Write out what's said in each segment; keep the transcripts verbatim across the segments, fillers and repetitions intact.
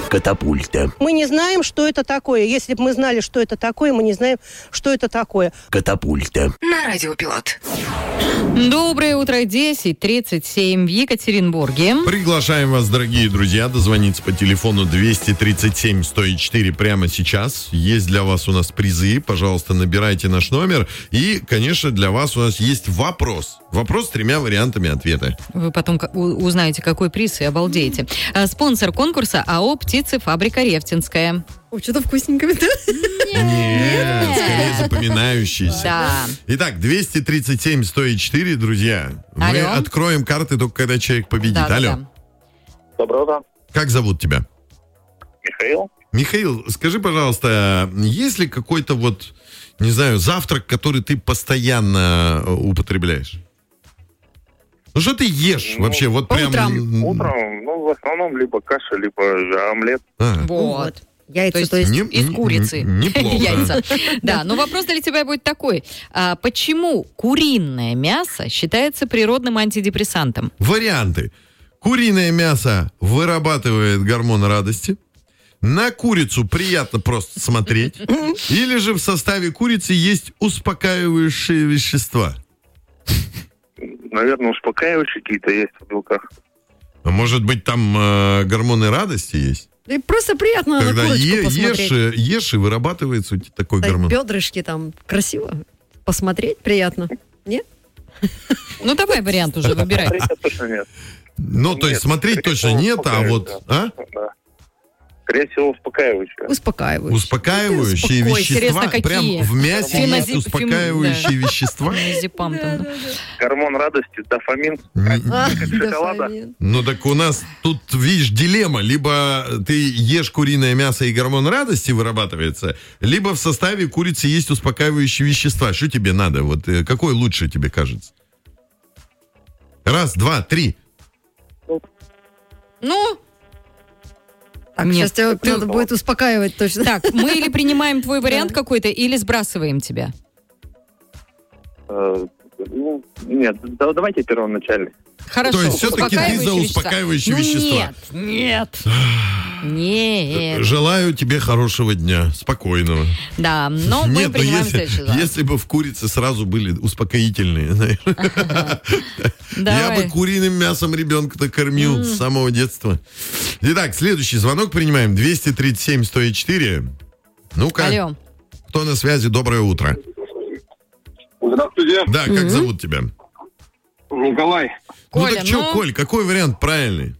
Катапульта. Мы не знаем, что это такое. Если бы мы знали, что это такое, мы не знаем, что это такое. Катапульта. На Радио Пилот. Доброе утро, десять тридцать семь в Екатеринбурге. Приглашаем вас, дорогие друзья, дозвониться по телефону двести тридцать семь сто четыре прямо сейчас. Есть для вас у нас призы. Пожалуйста, набирайте наш номер. И, конечно, для вас у нас есть вопрос. Вопрос с тремя вариантами ответа. Вы потом узнаете, какой приз, и обалдеете. Спонсор конкурса АО «Птицефабрика Рефтинская». О, что-то вкусненькое, да? Нет, скорее запоминающийся. Да. Итак, двести тридцать семь сто четыре, друзья. Мы Алло. откроем карты только когда человек победит. Да, да, Алло. да. Доброе утро. Как зовут тебя? Михаил. Михаил, скажи, пожалуйста, есть ли какой-то вот, не знаю, завтрак, который ты постоянно употребляешь? Ну, что ты ешь Ну, вообще? Вот по прям... утрам. Утром, ну, в основном, либо каша, либо омлет. А, Вот. Яйца, То есть, то есть. не- из не- курицы. неплохо. Яйца. Да, но вопрос для тебя будет такой. А почему куриное мясо считается природным антидепрессантом? Варианты. Куриное мясо вырабатывает гормон радости. На курицу приятно просто смотреть. Или же в составе курицы есть успокаивающие вещества. Наверное, успокаивающие какие-то есть в белках. А может быть, там э, гормоны радости есть? Да и просто приятно на Когда курочку е- ешь, посмотреть. э, ешь и вырабатывается у тебя такой Да, гормон. бедрышки там красиво. Посмотреть приятно. Нет? Ну, давай вариант уже выбирай. Смотреть точно нет. Ну, то есть Нет, смотреть скорее точно всего, нет, а вот... А? Да. Скорее всего, успокаивающие. Успокаивающие. Успокаивающие Ой, вещества. интересно, какие? Прям в мясе Феназеп- есть успокаивающие вещества. Феназепам там. Гормон радости, дофамин. Н- А, Как шоколада. дофамин. Ну так у нас тут, видишь, дилемма. Либо ты ешь куриное мясо и гормон радости вырабатывается, либо в составе курицы есть успокаивающие вещества. Что тебе надо? Вот э, какой лучше тебе кажется? Раз, два, три. Ну, Так, Нет. сейчас тебя Ты- надо будет успокаивать точно. так, мы или принимаем твой вариант какой-то, или сбрасываем тебя. Э, Ну, нет, да- давайте первоначальный. Хорошо. То есть все-таки ты за Успокаивающие успокаивающие ну, вещества. Нет, нет. Нет. Желаю тебе хорошего дня, спокойного. Да, но мы Нет, но принимаем если, следующий вариант. если бы в курице сразу были успокоительные, знаешь. Я Давай. бы куриным мясом ребенка-то кормил с самого детства. Итак, следующий звонок принимаем. двести тридцать семь сто четыре. Ну-ка, Алло. кто на связи? Доброе утро. Здравствуйте. Да, как зовут тебя? Николай. Ну Коля, так что, ну? Коль, какой вариант правильный?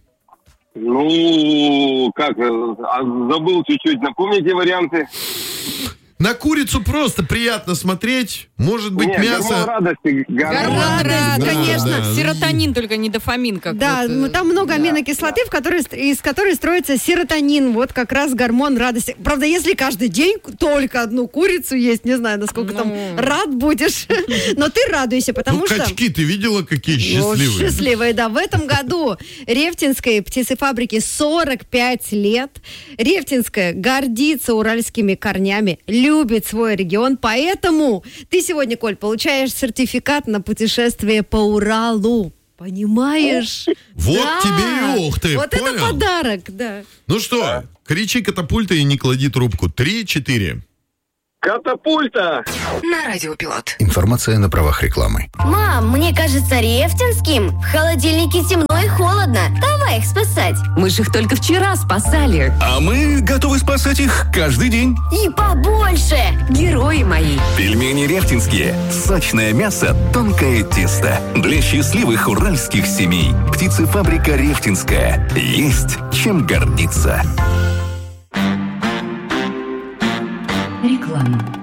Ну, как, забыл чуть-чуть. Напомните варианты. На курицу просто приятно смотреть. Может быть, мясо... радости. Гормон радость, радости. конечно. Да. Серотонин, только не дофамин. Как Да, вот, э, ну, там много аминокислоты, в которой, из которой строится серотонин. Вот как раз гормон радости. Правда, если каждый день только одну курицу есть, не знаю, насколько там Ну. рад будешь. Но ты радуйся, потому Ну, что... качки, ты видела, какие Ну, счастливые? счастливые, да. В этом году Рефтинской птицефабрике сорок пять лет. Рефтинская гордится уральскими корнями, любит свой регион, поэтому ты сегодня, Коль, получаешь сертификат на путешествие по Уралу. Понимаешь? Вот Да. тебе и ух ты, Вот понял? это подарок, да. Ну что, кричи катапульта и не клади трубку. Три-четыре. Катапульта! На Радио Пилот. Информация на правах рекламы. Мам, мне кажется, Рефтинским в холодильнике темно и холодно. Давай их спасать. Мы же их только вчера спасали. А мы готовы спасать их каждый день. И побольше. Герои мои. Пельмени рефтинские. Сочное мясо, тонкое тесто. Для счастливых уральских семей. Птицефабрика Рефтинская. Есть чем гордиться. Реклама.